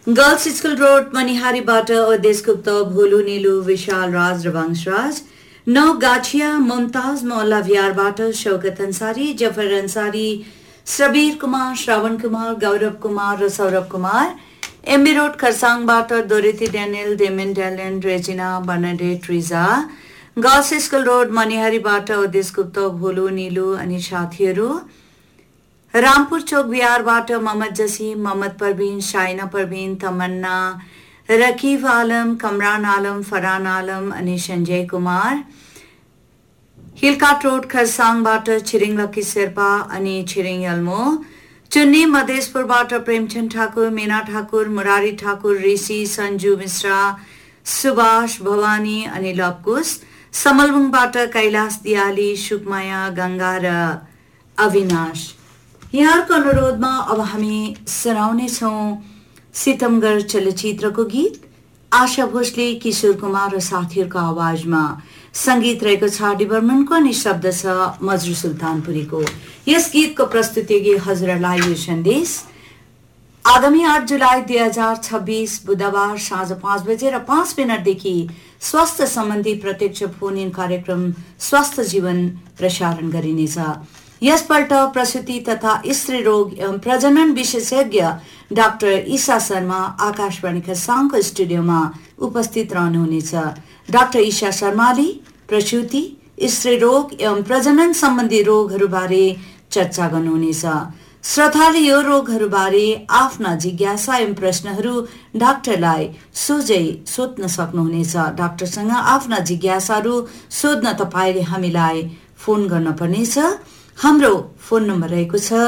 Girls school road मनिहारीबाट Adesh गुप्त भोलु नीलु विशाल राज र वंशराज नौ गाछिया मुमताज मोहल्ला विहारबाट शौकत अंसारी जफर अंसारी सबीर कुमार श्रवण कुमार गौरव कुमार र सौरभ कुमार एमबी रोड खरसाङबाट दोरेती ड्यानियल डेमिन ड्यालन रेजिना बर्नाडेट रिजा गर्ल्स स्कुल रोड मनिहारीबाट अदेश गुप्त भोलु नीलु अनि साथीहरू रामपुर चौक बिहारबाट मोहम्मद जसीम मोहम्मद परवीन शाइना परवीन तमन्ना रकीब आलम कमरान आलम फरहान आलम अनि संजय कुमार हिलकाट रोड खरसाङबाट छिरिङ लक्की शेर्पा अनि छिरिङ यल्मो चुन्नी मधेसपुरबाट प्रेमचंद ठाकुर मीना ठाकुर मुरारी ठाकुर ऋषि संजू मिश्रा सुभाष भवानी अनि लवकुश समलबुङबाट कैलाश दियाली सुकमाया गंगा र अविनाश। यहाँको अनुरोधमा अब हामी सुनाउने छौं सितमगर चलचित्रको गीत आशा भोसले किशोर कुमार र साथीहरूको आवाजमा संगीत रहेको छ डी बर्मनको अनि शब्द छ मजरू सुल्तानपुरीको। यस गीतको प्रस्तुति हजुरलाई यो सन्देश आगामी 8 जुलाई 2026 बुधबार साँझ 5 बजे र 5 मिनटदेखि स्वास्थ्य सम्बन्धी प्रत्यक्ष फोन इन कार्यक्रम स्वास्थ्य जीवन प्रसारण गरिनेछ। यसपल्ट प्रसूति तथा स्त्री रोग एवं प्रजनन विशेषज्ञ डाक्टर ईशा शर्मा आकाशवाणी खरसाङको स्टुडियोमा उपस्थित रहनुहुनेछ। डाक्टर ईशा शर्माले प्रसूति स्त्री रोग एवं प्रजनन सम्बन्धी रोगहरूबारे चर्चा गर्नुहुनेछ। श्रोताले यो रोगहरूबारे आफ्ना जिज्ञासा एवं प्रश्नहरू डाक्टरलाई सोझै सोध्न सक्नुहुनेछ। डाक्टरसँग आफ्ना जिज्ञासाहरू सोध्न तपाईले हामीलाई फोन गर्न पर्नेछ। हाम्रो फोन नम्बर रहेको छ